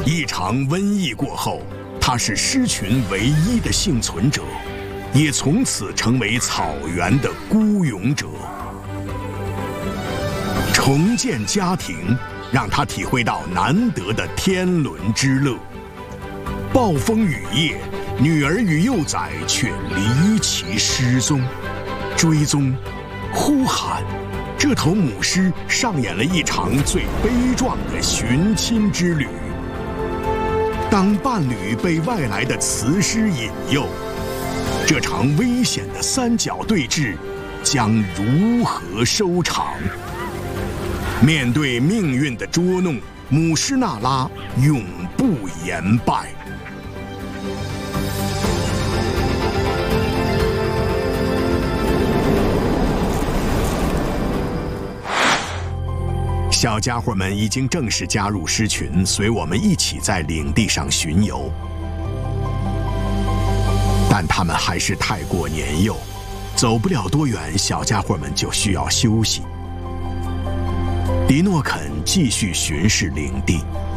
一场瘟疫过后，他是狮群唯一的幸存者，也从此成为草原的孤勇者。重建家庭，让他体会到难得的天伦之乐。暴风雨夜，女儿与幼崽却离奇失踪，追踪、呼喊，这头母狮上演了一场最悲壮的寻亲之旅。当伴侣被外来的雌狮引诱，这场危险的三角对峙将如何收场？面对命运的捉弄，母狮娜拉永不言败。小家伙们已经正式加入狮群，随我们一起在领地上巡游。但他们还是太过年幼，走不了多远，小家伙们就需要休息。迪诺肯继续巡视领地，